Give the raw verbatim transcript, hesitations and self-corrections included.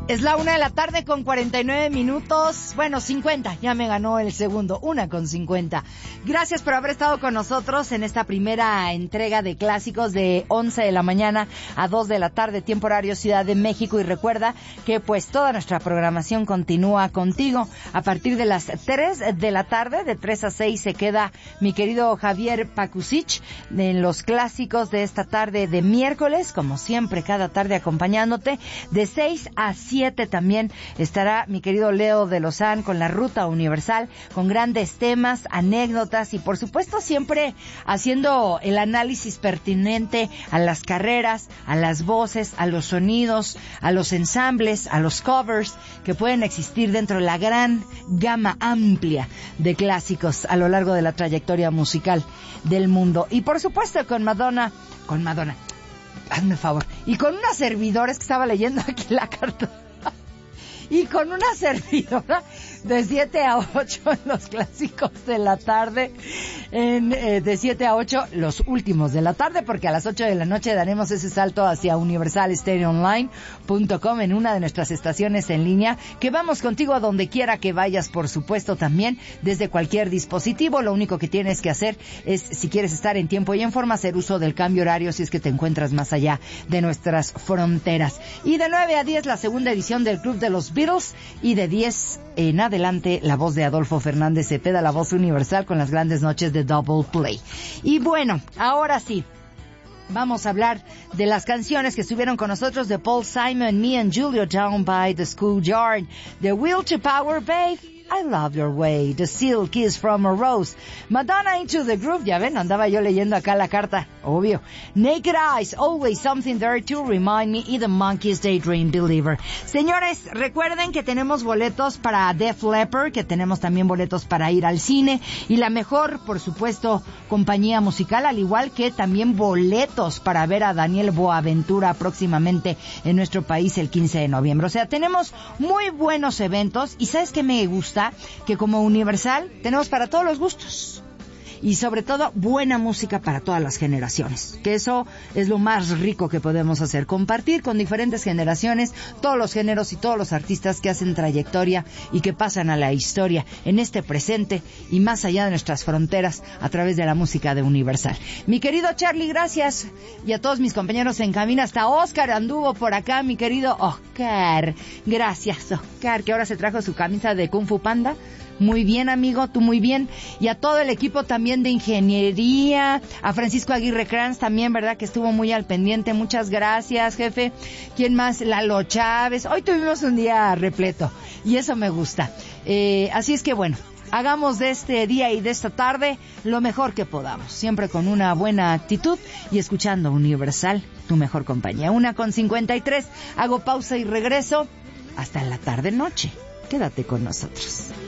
Es la una de la tarde con cuarenta y nueve minutos. Bueno, cincuenta. Ya me ganó el segundo. Una con cincuenta. Gracias por haber estado con nosotros en esta primera entrega de clásicos de once de la mañana a dos de la tarde, tiempo horario Ciudad de México. Y recuerda que pues toda nuestra programación continúa contigo. A partir de las tres de la tarde, de tres a seis, se queda mi querido Javier Pakusich en los clásicos de esta tarde de miércoles. Como siempre, cada tarde acompañándote. De seis a siete también estará mi querido Leo de Lozán con la Ruta Universal, con grandes temas, anécdotas y por supuesto siempre haciendo el análisis pertinente a las carreras, a las voces, a los sonidos, a los ensambles, a los covers que pueden existir dentro de la gran gama amplia de clásicos a lo largo de la trayectoria musical del mundo. Y por supuesto con Madonna, con Madonna, hazme el favor, y con una servidora, es que estaba leyendo aquí la carta, y con una servidora de siete a ocho en los clásicos de la tarde, en, eh, de siete a ocho los últimos de la tarde, porque a las ocho de la noche daremos ese salto hacia universal stereo online punto com en una de nuestras estaciones en línea, que vamos contigo a donde quiera que vayas, por supuesto también desde cualquier dispositivo. Lo único que tienes que hacer es, si quieres estar en tiempo y en forma, hacer uso del cambio horario si es que te encuentras más allá de nuestras fronteras. Y de nueve a diez la segunda edición del Club de los Beatles, y de diez en adelante la voz de Adolfo Fernández Cepeda, la voz universal, con las grandes noches de Double Play. Y bueno, ahora sí, vamos a hablar de las canciones que estuvieron con nosotros, de Paul Simon, Me and Julio, Down by the Schoolyard, The Will to Power, Babe, I Love Your Way, The Seal Kiss from a Rose, Madonna, Into the Groove, ya ven, andaba yo leyendo acá la carta, obvio, Naked Eyes, Always Something There to Remind Me, y The Monkees, Daydream Believer. Señores, recuerden que tenemos boletos para Def Leppard, que tenemos también boletos para ir al cine, y la mejor, por supuesto, compañía musical, al igual que también boletos para ver a Daniel Boaventura próximamente en nuestro país el quince de noviembre. O sea, tenemos muy buenos eventos, y ¿sabes qué me gusta? Que como Universal tenemos para todos los gustos y sobre todo buena música para todas las generaciones, que eso es lo más rico que podemos hacer, compartir con diferentes generaciones todos los géneros y todos los artistas que hacen trayectoria y que pasan a la historia en este presente y más allá de nuestras fronteras a través de la música de Universal. Mi querido Charlie, gracias, y a todos mis compañeros en cabina, hasta Oscar anduvo por acá, mi querido Oscar, gracias Oscar, que ahora se trajo su camisa de Kung Fu Panda. Muy bien, amigo, tú muy bien. Y a todo el equipo también de ingeniería, a Francisco Aguirre Cranz también, ¿verdad? Que estuvo muy al pendiente. Muchas gracias, jefe. ¿Quién más? Lalo Chávez. Hoy tuvimos un día repleto y eso me gusta. Eh, así es que bueno, hagamos de este día y de esta tarde lo mejor que podamos, siempre con una buena actitud y escuchando Universal, tu mejor compañía. Una con cincuenta y tres. Hago pausa y regreso hasta la tarde-noche. Quédate con nosotros.